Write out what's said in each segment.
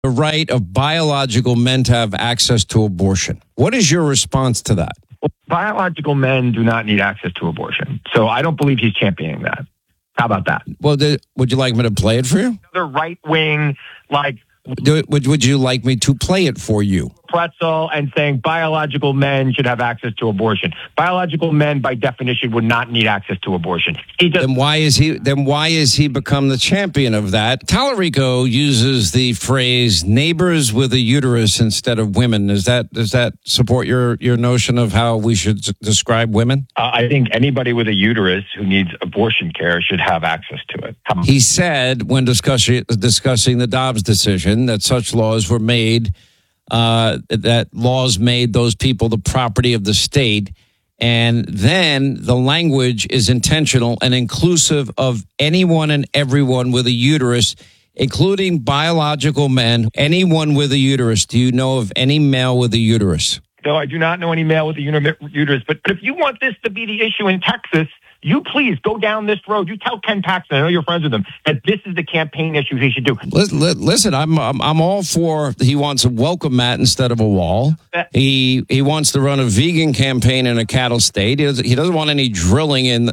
the right of biological men to have access to abortion. What is your response to that? Well, biological men do not need access to abortion. So I don't believe he's championing that. How about that? Well, would you like me to play it for you? The right wing, like... Would you like me to play it for you? Pretzel and saying biological men should have access to abortion. Biological men, by definition, would not need access to abortion. Then why is he become the champion of that? Tallarico uses the phrase "neighbors with a uterus" instead of women. Does that support your notion of how we should describe women? I think anybody with a uterus who needs abortion care should have access to it. He said when discussing the Dobbs decision that such laws were made. That laws made those people the property of the state. And then the language is intentional and inclusive of anyone and everyone with a uterus, including biological men, anyone with a uterus. Do you know of any male with a uterus? No, I do not know any male with a uterus. But if you want this to be the issue in Texas, you please go down this road. You tell Ken Paxton, I know you're friends with him, that this is the campaign issue he should do. Listen, I'm all for. He wants a welcome mat instead of a wall. He wants to run a vegan campaign in a cattle state. He doesn't want any drilling in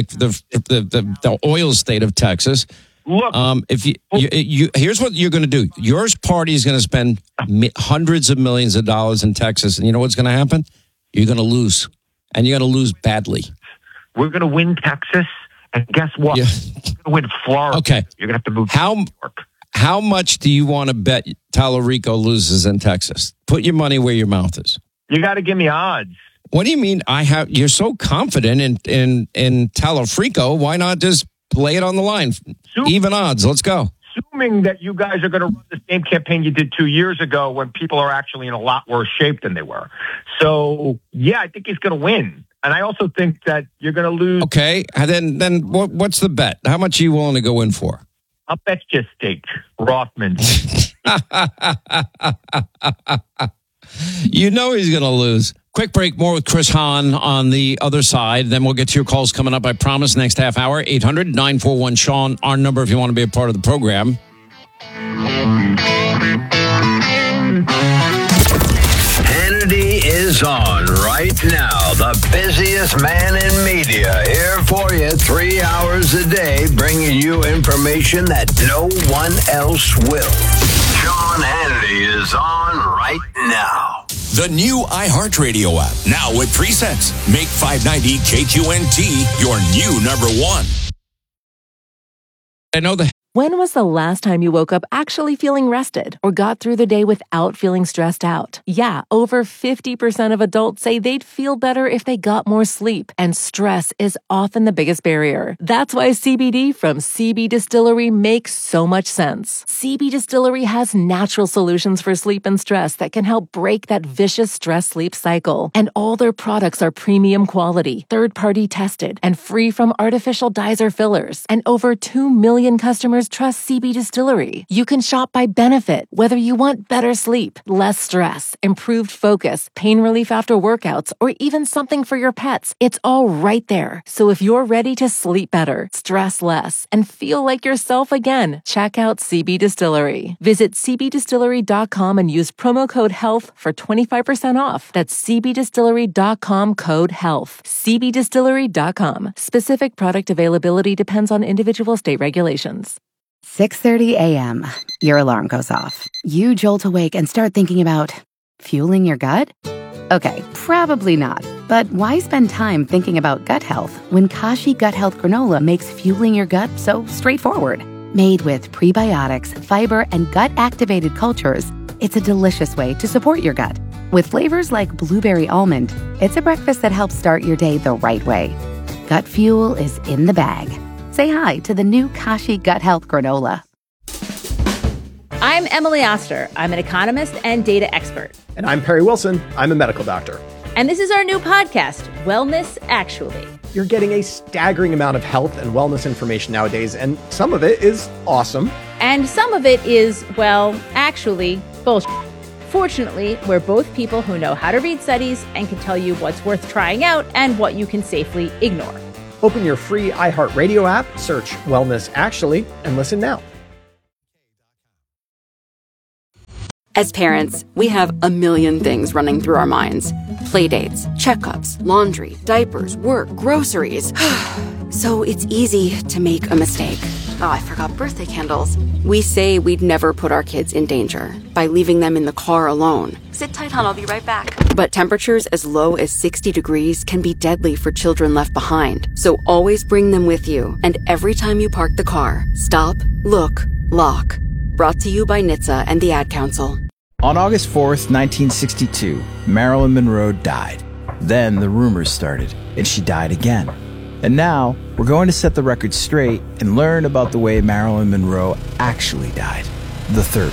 the oil state of Texas. Look, if you here's what you're going to do. Your party is going to spend hundreds of millions of dollars in Texas, and you know what's going to happen? You're going to lose, and you're going to lose badly. We're going to win Texas, and guess what? Yeah. We're going to win Florida. Okay. You're going to have to move to New York. How much do you want to bet Tallarico loses in Texas? Put your money where your mouth is. You got to give me odds. What do you mean? You're so confident in Tallarico. Why not just lay it on the line? Even odds. Let's go. Assuming that you guys are going to run the same campaign you did 2 years ago when people are actually in a lot worse shape than they were. So, yeah, I think he's going to win. And I also think that you're going to lose. Okay, and then what's the bet? How much are you willing to go in for? I'll bet you steak, Rothman. You know he's going to lose. Quick break, more with Chris Hahn on the other side. Then we'll get to your calls coming up, I promise, next half hour. 800-941-SEAN, our number if you want to be a part of the program. Hannity is on right now. The busiest man in media. Here for you 3 hours a day, bringing you information that no one else will. Sean Hannity is on right now. The new iHeartRadio app, now with 3 cents. Make 590 KQNT your new number one. I know the... When was the last time you woke up actually feeling rested or got through the day without feeling stressed out? Yeah, over 50% of adults say they'd feel better if they got more sleep, and stress is often the biggest barrier. That's why CBD from CB Distillery makes so much sense. CB Distillery has natural solutions for sleep and stress that can help break that vicious stress-sleep cycle. And all their products are premium quality, third-party tested, and free from artificial dyes or fillers. And over 2 million customers trust CB Distillery. You can shop by benefit, whether you want better sleep, less stress, improved focus, pain relief after workouts, or even something for your pets. It's all right there. So if you're ready to sleep better, stress less, and feel like yourself again, check out CB Distillery. Visit cbdistillery.com and use promo code HEALTH for 25% off. That's cbdistillery.com, code HEALTH. cbdistillery.com. Specific product availability depends on individual state regulations. 6:30 a.m. Your alarm goes off. You jolt awake and start thinking about fueling your gut? Okay, probably not. But why spend time thinking about gut health when Kashi Gut Health Granola makes fueling your gut so straightforward? Made with prebiotics, fiber, and gut-activated cultures, it's a delicious way to support your gut. With flavors like blueberry almond, it's a breakfast that helps start your day the right way. Gut fuel is in the bag. Say hi to the new Kashi Gut Health Granola. I'm Emily Oster. I'm an economist and data expert. And I'm Perry Wilson. I'm a medical doctor. And this is our new podcast, Wellness Actually. You're getting a staggering amount of health and wellness information nowadays, and some of it is awesome. And some of it is, well, actually, bullshit. Fortunately, we're both people who know how to read studies and can tell you what's worth trying out and what you can safely ignore. Open your free iHeartRadio app, search Wellness Actually, and listen now. As parents, we have a million things running through our minds. Playdates, checkups, laundry, diapers, work, groceries. So it's easy to make a mistake. Oh, I forgot birthday candles. We say we'd never put our kids in danger by leaving them in the car alone. Sit tight, hon, I'll be right back. But temperatures as low as 60 degrees can be deadly for children left behind. So always bring them with you. And every time you park the car, stop, look, lock. Brought to you by NHTSA and the Ad Council. On August 4th, 1962, Marilyn Monroe died. Then the rumors started, and she died again. And now, we're going to set the record straight and learn about the way Marilyn Monroe actually died. The third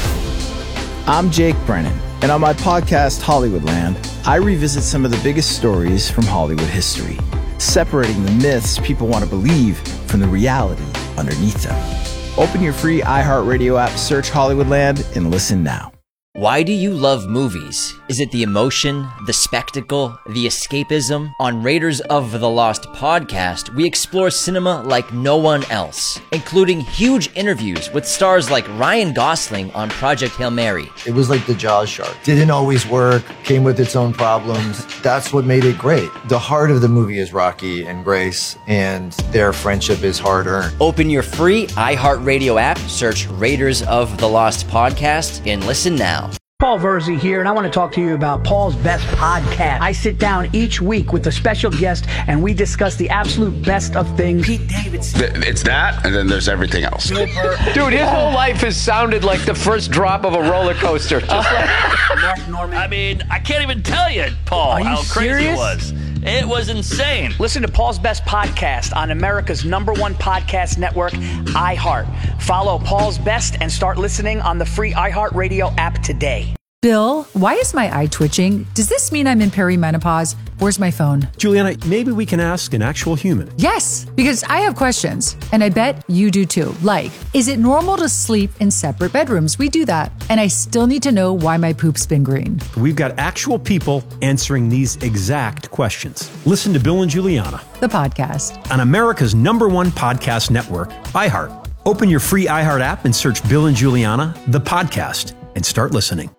way. I'm Jake Brennan, and on my podcast, Hollywoodland, I revisit some of the biggest stories from Hollywood history, separating the myths people want to believe from the reality underneath them. Open your free iHeartRadio app, search Hollywoodland, and listen now. Why do you love movies? Is it the emotion, the spectacle, the escapism? On Raiders of the Lost podcast, we explore cinema like no one else, including huge interviews with stars like Ryan Gosling on Project Hail Mary. It was like the Jaws shark. Didn't always work, came with its own problems. That's what made it great. The heart of the movie is Rocky and Grace, and their friendship is hard-earned. Open your free iHeartRadio app, search Raiders of the Lost podcast, and listen now. Paul Verzi here, and I want to talk to you about Paul's Best Podcast. I sit down each week with a special guest, and we discuss the absolute best of things. Pete Davidson. It's that, and then there's everything else. Dude, his whole life has sounded like the first drop of a roller coaster. Just like Mark Norman. I mean, I can't even tell you, Paul, how crazy it was. It was insane. Listen to Paul's Best Podcast on America's #1 podcast network, iHeart. Follow Paul's Best and start listening on the free iHeartRadio app today. Bill, why is my eye twitching? Does this mean I'm in perimenopause? Where's my phone? Juliana, maybe we can ask an actual human. Yes, because I have questions, and I bet you do too. Like, is it normal to sleep in separate bedrooms? We do that. And I still need to know why my poop's been green. We've got actual people answering these exact questions. Listen to Bill and Juliana, the podcast, on America's #1 podcast network, iHeart. Open your free iHeart app and search Bill and Juliana, the podcast, and start listening.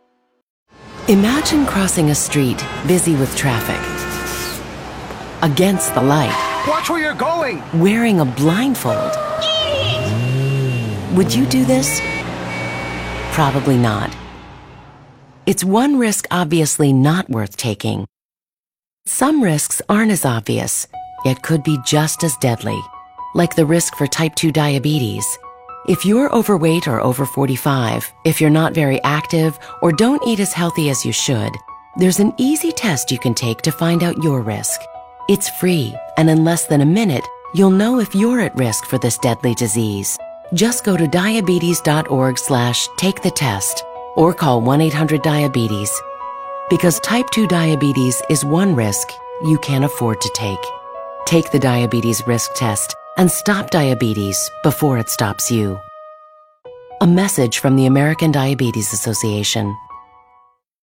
Imagine crossing a street busy with traffic. Against the light. Watch where you're going! Wearing a blindfold. Would you do this? Probably not. It's one risk obviously not worth taking. Some risks aren't as obvious, yet could be just as deadly, like the risk for type 2 diabetes. If you're overweight or over 45, if you're not very active, or don't eat as healthy as you should, there's an easy test you can take to find out your risk. It's free, and in less than a minute, you'll know if you're at risk for this deadly disease. Just go to diabetes.org/take the test, or call 1-800-DIABETES. Because type 2 diabetes is one risk you can't afford to take. Take the diabetes risk test and stop diabetes before it stops you. A message from the American Diabetes Association.